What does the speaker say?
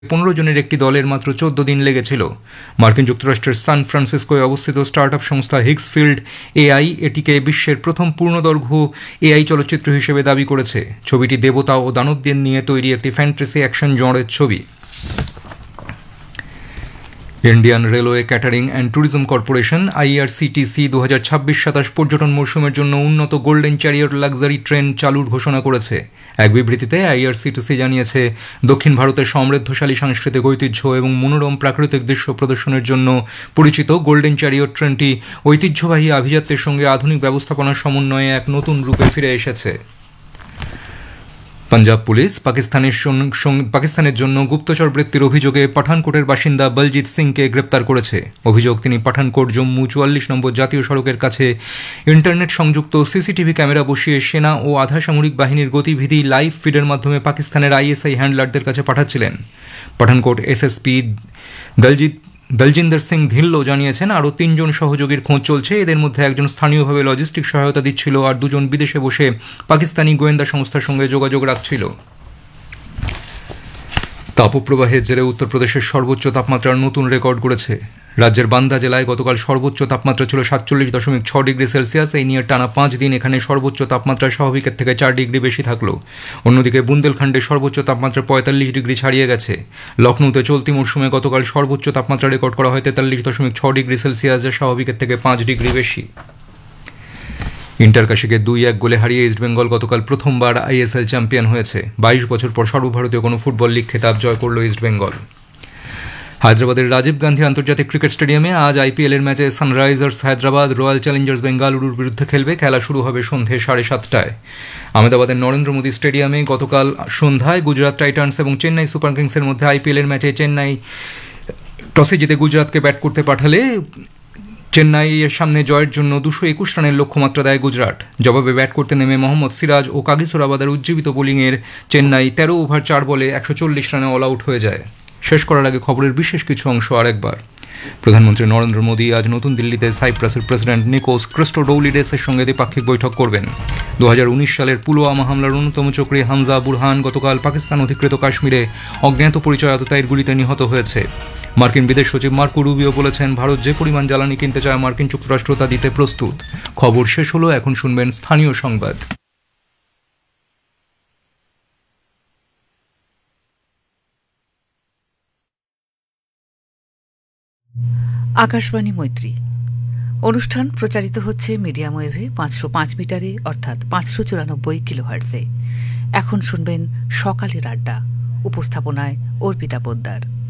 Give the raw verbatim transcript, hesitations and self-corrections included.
পনেরো জনের একটি দলের মাত্র চোদ্দ দিন লেগেছিল। মার্কিন যুক্তরাষ্ট্রের সান ফ্রান্সিসকোয় অবস্থিত স্টার্টআপ সংস্থা হিগসফিল্ড এআই এটিকে বিশ্বের প্রথম পূর্ণদৈর্ঘ্য এআই চলচ্চিত্র হিসেবে দাবি করেছে। ছবিটি দেবতা ও দানবদের নিয়ে তৈরি একটি ফ্যান্টাসি অ্যাকশন জনরের ছবি। Indian railway catering and tourism corporation IRCTC দু হাজার ছাব্বিশ সাতাশ পর্যটন মরশুমের জন্য উন্নত গোল্ডেন চ্যারিয়ট লাক্সারি ট্রেন চালুর ঘোষণা করেছে। এক বিবৃতিতে আইআরসিটিসি জানিয়েছে, দক্ষিণ ভারতের সমৃদ্ধশালী সাংস্কৃতিক ঐতিহ্য এবং মনোরম প্রাকৃতিক দৃশ্য প্রদর্শনের জন্য পরিচিত গোল্ডেন চ্যারিয়ট ট্রেনটি ঐতিহ্যবাহী আভিজাত্যের সঙ্গে আধুনিক ব্যবস্থাপনার সমন্বয়ে এক নতুন রূপে ফিরে এসেছে। পাঞ্জাব পুলিশ পাকিস্তানের পাকিস্তানের জন্য গুপ্তচর বৃত্তির অভিযোগে পাঠানকোটের বাসিন্দা বলজিৎ সিংকে গ্রেপ্তার করেছে। অভিযোগ, তিনি পাঠানকোট জম্মু চুয়াল্লিশ নম্বর জাতীয় সড়কের কাছে ইন্টারনেট সংযুক্ত সিসিটিভি ক্যামেরা বসিয়ে সেনা ও আধা সামরিক বাহিনীর গতিবিধি লাইভ ফিডের মাধ্যমে পাকিস্তানের আইএসআই হ্যান্ডলারদের কাছে পাঠাচ্ছিলেন। পাঠানকোট এসএসপি দলজিৎ দলজিন্দর সিং ধিল্লো জানিয়েছেন, আরও তিনজন সহযোগীর খোঁজ চলছে। এদের মধ্যে একজন স্থানীয়ভাবে লজিস্টিক সহায়তা দিচ্ছিল আর দুজন বিদেশে বসে পাকিস্তানি গোয়েন্দা সংস্থার সঙ্গে যোগাযোগ রাখছিল। তাপপ্রবাহের জেরে উত্তরপ্রদেশের সর্বোচ্চ তাপমাত্রার নতুন রেকর্ড গড়েছে। রাজ্যের বান্দা জেলায় গতকাল সর্বোচ্চ তাপমাত্রা ছিল সাতচল্লিশ দশমিক ছ ডিগ্রি সেলসিয়াস। এই নিয়ে টানা পাঁচ দিন এখানে সর্বোচ্চ তাপমাত্রা স্বাভাবিকের থেকে চার ডিগ্রি বেশি থাকলো। অন্যদিকে বুন্দেলখণ্ডে সর্বোচ্চ তাপমাত্রা পঁয়তাল্লিশ ডিগ্রি ছাড়িয়ে গেছে। লখনৌতে চলতি মরশুমে গতকাল সর্বোচ্চ তাপমাত্রা রেকর্ড করা হয় তেতাল্লিশ দশমিক ছ ডিগ্রি সেলসিয়াস, যা স্বাভাবিকের থেকে পাঁচ ডিগ্রি বেশি। ইন্টারকাশিকে দুই এক গোলে হারিয়ে ইস্টবেঙ্গল গতকাল প্রথমবার আইএসএল চ্যাম্পিয়ন হয়েছে। বাইশ বছর পর সর্বভারতীয় কোনো ফুটবল লিগ খেতাব জয় করল ইস্টবেঙ্গল। হায়দ্রাবাদের রাজীব গান্ধী আন্তর্জাতিক ক্রিকেট স্টেডিয়ামে আজ আইপিএলের ম্যাচে সানরাইজার্স হায়দ্রাবাদ রয়্যাল চ্যালেঞ্জার্স বেঙ্গালুরুর বিরুদ্ধে খেলবে। খেলা শুরু হবে সন্ধে সাড়ে সাতটায়। আহমেদাবাদের নরেন্দ্র মোদী স্টেডিয়ামে গতকাল সন্ধ্যায় গুজরাট টাইটান্স এবং চেন্নাই সুপার কিংসের মধ্যে আইপিএলের ম্যাচে চেন্নাই টসে জিতে গুজরাটকে ব্যাট করতে পাঠালে চেন্নাইয়ের সামনে জয়ের জন্য দুশো একুশ রানের লক্ষ্যমাত্রা দেয় গুজরাট। জবাবে ব্যাট করতে নেমে মোহাম্মদ সিরাজ ও কাগিসোরাবাদের উজ্জীবিত বোলিংয়ের চেন্নাই তেরো ওভার চার বলে একশো চল্লিশ রানে অল আউট হয়ে যায়। শেষ করার আগে খবরের বিশেষ কিছু অংশ আরেকবার। প্রধানমন্ত্রী নরেন্দ্র মোদী আজ নতুন দিল্লিতে সাইপ্রাসের প্রেসিডেন্ট নিকোস ক্রিস্টোডৌলিডেসের সঙ্গে দ্বিপাক্ষিক বৈঠক করবেন। দু হাজার উনিশ সালের পুলওয়ামা হামলার অন্যতম চক্রী হামজা বুরহান গতকাল পাকিস্তান অধিকৃত কাশ্মীরে অজ্ঞাত পরিচয় আততায়ীর গুলিতে নিহত হয়েছে। মার্কিন বিদেশ সচিব মার্কো রুবিও বলেছেন, ভারত যে পরিমাণ জ্বালানি কিনতে চায় মার্কিন যুক্তরাষ্ট্র তা দিতে প্রস্তুত। খবর শেষ হলো, এখন শুনবেন স্থানীয় সংবাদ। আকাশবাণী মৈত্রী অনুষ্ঠান প্রচারিত হচ্ছে মিডিয়াম ওয়েভে পাঁচশো পাঁচ মিটারে অর্থাৎ পাঁচশো চুরানব্বই কিলোহার্টজে। এখন শুনবেন সকালের আড্ডা, উপস্থাপনায় অর্পিতা পোদ্দার।